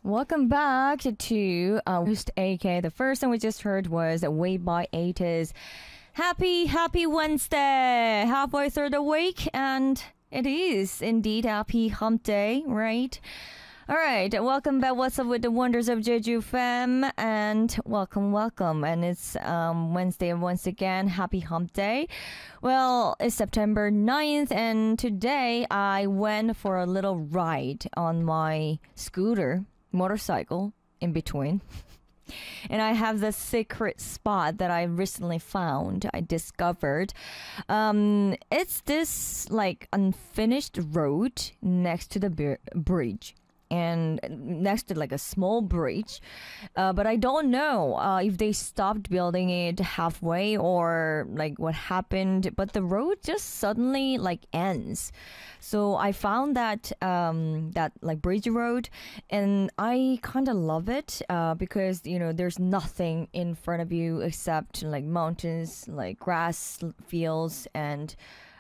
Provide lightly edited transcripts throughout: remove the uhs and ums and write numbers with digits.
Welcome back to host AK. The first thing we just heard was Wait by Atis. Happy Wednesday! Halfway through the week, and it is indeed happy hump day, right? All right, welcome back. What's up with the wonders of Jeju Fam? And welcome. And it's Wednesday once again. Happy hump day. Well, it's September 9th, and today I went for a little ride on my motorcycle in between. And I have this secret spot that I recently found. I discovered. It's this like unfinished road next to the bridge. And next to like a small bridge, but I don't know if they stopped building it halfway or like what happened. But the road just suddenly like ends, so I found that that like bridge road, and I kind of love it because there's nothing in front of you except like mountains, like grass fields, and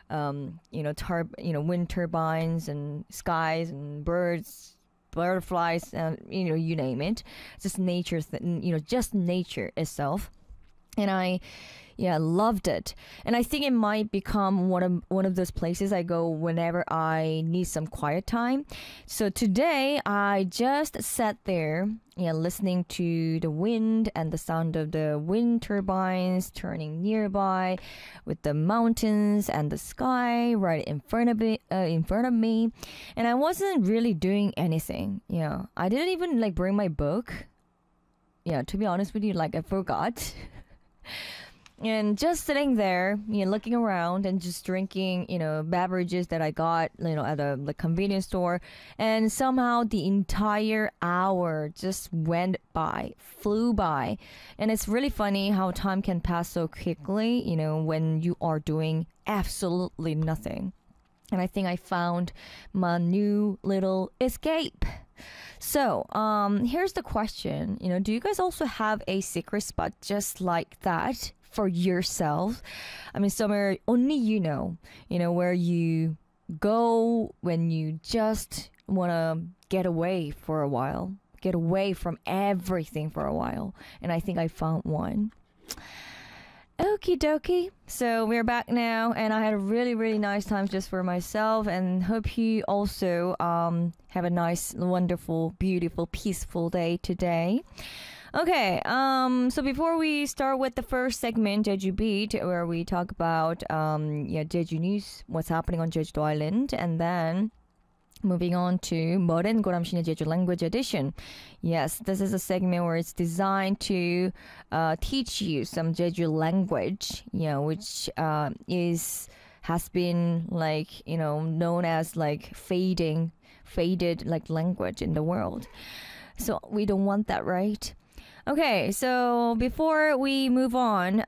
wind turbines and skies and birds, butterflies, and you name it. It's just just nature itself. And I loved it. And I think it might become one of those places I go whenever I need some quiet time. So today I just sat there, listening to the wind and the sound of the wind turbines turning nearby, with the mountains and the sky right in front of me. And I wasn't really doing anything. I didn't even like bring my book. To be honest with you, like I forgot. And just sitting there, looking around and just drinking, beverages that I got, at a convenience store. And somehow the entire hour just flew by. And it's really funny how time can pass so quickly, when you are doing absolutely nothing. And I think I found my new little escape. So, here's the question. Do you guys also have a secret spot just like that for yourself? I mean, somewhere only where you go when you just want to get away for a while, get away from everything for a while. And I think I found one. Okie dokie. So we're back now, and I had a really, really nice time just for myself, and hope you also have a nice, wonderful, beautiful, peaceful day today. Okay, so before we start with the first segment, Jeju Beat, where we talk about Jeju news, what's happening on Jeju Island, and then moving on to Modern Goramshina Jeju Language Edition. Yes, this is a segment where it's designed to teach you some Jeju language, which has been known as like faded like language in the world. So we don't want that, right? Okay, so before we move on,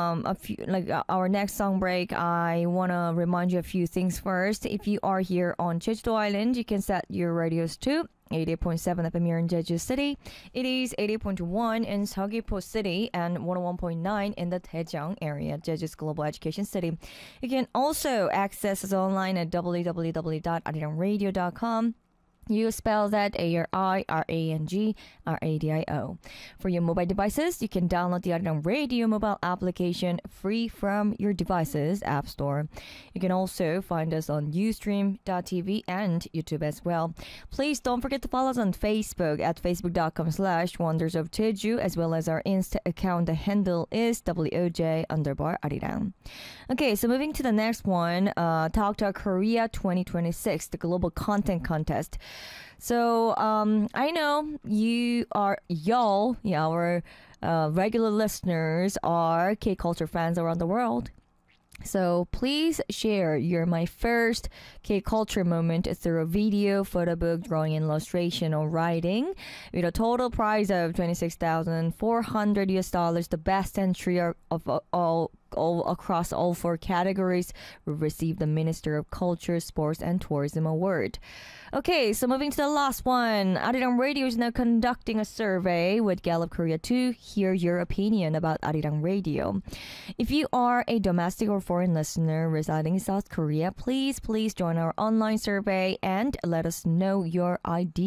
our next song break, I want to remind you a few things first. If you are here on Jeju Island, you can set your radios to 88.7 FM here in Jeju City. It is 88.1 in Seogwipo City and 101.9 in the Daejeong area, Jeju's global education city. You can also access us online at www.arirangradio.com. You spell that ARIRANGRADIO. For your mobile devices, you can download the Arirang Radio mobile application free from your device's app store. You can also find us on Ustream.tv and YouTube as well. Please don't forget to follow us on Facebook at facebook.com/Wonders of Jeju, as well as our Insta account. The handle is WOJ_Arirang. Okay, so moving to the next one, Talk Korea 2026, the global content contest. So I know our regular listeners are K-culture fans around the world. So please share your my first K-culture moment through a video, photo book, drawing, illustration, or writing, with a total prize of $26,400. The best entry of all across all four categories will receive the Minister of Culture, Sports, and Tourism Award. Okay, so moving to the last one. Arirang Radio is now conducting a survey with Gallup Korea to hear your opinion about Arirang Radio. If you are a domestic or foreign listener residing in South Korea, please join our online survey and let us know your idea.